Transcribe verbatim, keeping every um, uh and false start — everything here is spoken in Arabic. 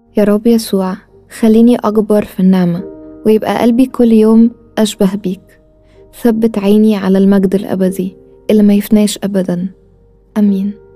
يا رب يسوع، خليني أكبر في النعمة ويبقى قلبي كل يوم أشبه بيك. ثبت عيني على المجد الأبدي اللي ما يفناش أبدا. أمين.